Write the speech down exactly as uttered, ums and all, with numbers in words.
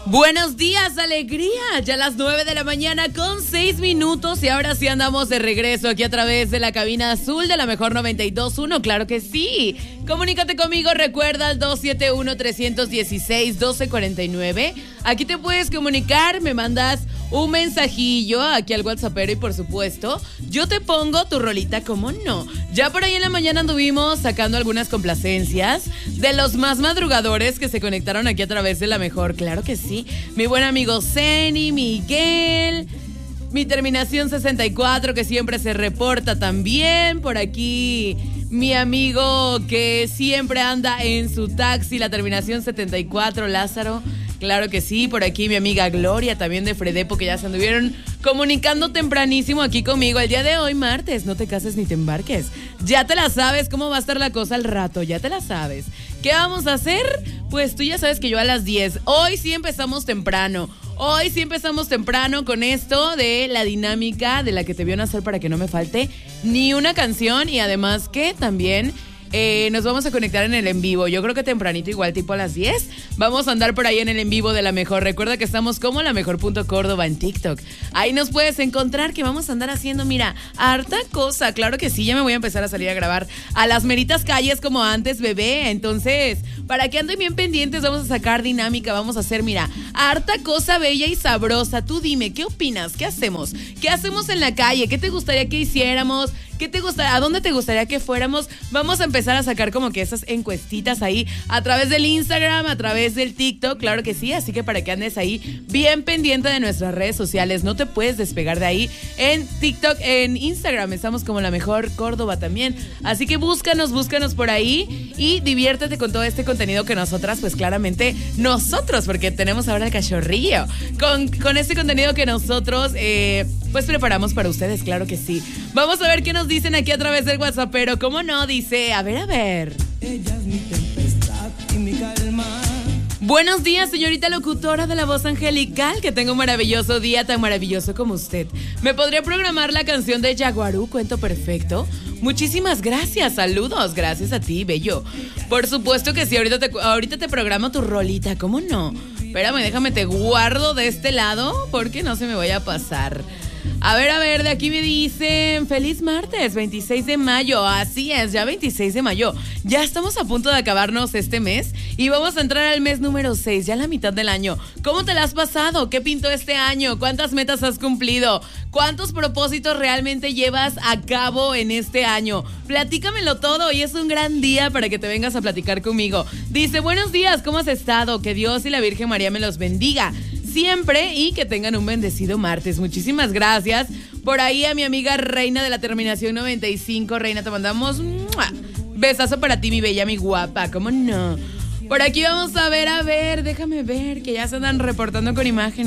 Buenos días, alegría. Ya a las nueve de la mañana con seis minutos y ahora sí andamos de regreso aquí a través de la cabina azul de la mejor noventa y dos punto uno. Claro que sí. Comunícate conmigo, recuerda el dos siete uno, tres uno seis, uno dos cuatro nueve. Aquí te puedes comunicar, me mandas un mensajillo aquí al WhatsAppero y por supuesto yo te pongo tu rolita, ¿cómo no? Ya por ahí en la mañana anduvimos sacando algunas complacencias de los más madrugadores que se conectaron aquí a través de la mejor, claro que sí. Mi buen amigo Zeni, Miguel, mi terminación sesenta y cuatro que siempre se reporta también, por aquí mi amigo que siempre anda en su taxi, la terminación setenta y cuatro, Lázaro. Claro que sí, por aquí mi amiga Gloria, también de Fredepo, que ya se anduvieron comunicando tempranísimo aquí conmigo. El día de hoy, martes, no te cases ni te embarques. Ya te la sabes cómo va a estar la cosa al rato, ya te la sabes. ¿Qué vamos a hacer? Pues tú ya sabes que yo a las diez. Hoy sí empezamos temprano. Hoy sí empezamos temprano con esto de la dinámica de la que te vio nacer para que no me falte ni una canción. Y además que también... Eh, nos vamos a conectar en el en vivo. Yo creo que tempranito, igual tipo a las diez. Vamos a andar por ahí en el en vivo de La Mejor. Recuerda que estamos como La Mejor punto Córdoba en TikTok. Ahí nos puedes encontrar, que vamos a andar haciendo, mira, harta cosa. Claro que sí, ya me voy a empezar a salir a grabar a las meritas calles como antes, bebé. Entonces, para que anden bien pendientes, vamos a sacar dinámica. Vamos a hacer, mira, harta cosa bella y sabrosa. Tú dime, ¿qué opinas? ¿Qué hacemos? ¿Qué hacemos en la calle? ¿Qué te gustaría que hiciéramos? ¿Qué te gustaría? ¿A dónde te gustaría que fuéramos? Vamos a empezar a sacar como que esas encuestitas ahí a través del Instagram, a través del TikTok, claro que sí, así que para que andes ahí bien pendiente de nuestras redes sociales, no te puedes despegar de ahí. En TikTok, en Instagram estamos como La Mejor Córdoba también, así que búscanos, búscanos por ahí y diviértete con todo este contenido que nosotras, pues claramente nosotros, porque tenemos ahora el cachorrillo, con, con este contenido que nosotros eh, pues preparamos para ustedes, claro que sí. Vamos a ver qué nos dicen aquí a través del WhatsApp, pero cómo no, dice, a ver, a ver. Ella es mi tempestad y mi calma. Buenos días, señorita locutora de la voz angelical, que tenga un maravilloso día, tan maravilloso como usted. ¿Me podría programar la canción de Yaguarú, Cuento Perfecto? Muchísimas gracias, saludos, gracias a ti, bello. Por supuesto que sí, ahorita te, ahorita te programo tu rolita, ¿cómo no? Espérame, déjame, te guardo de este lado, porque no se me vaya a pasar. A ver, a ver, de aquí me dicen, feliz martes, veintiséis de mayo, así es, ya veintiséis de mayo, ya estamos a punto de acabarnos este mes y vamos a entrar al mes número seis, ya la mitad del año. ¿Cómo te la has pasado? ¿Qué pintó este año? ¿Cuántas metas has cumplido? ¿Cuántos propósitos realmente llevas a cabo en este año? Platícamelo todo, hoy es un gran día para que te vengas a platicar conmigo. Dice, buenos días, ¿cómo has estado? Que Dios y la Virgen María me los bendiga siempre y que tengan un bendecido martes. Muchísimas gracias. Por ahí a mi amiga Reina de la terminación noventa y cinco. Reina, te mandamos ¡mua! Besazo para ti, mi bella, mi guapa. ¿Cómo no? Por aquí vamos a ver, a ver, déjame ver, que ya se andan reportando con imágenes.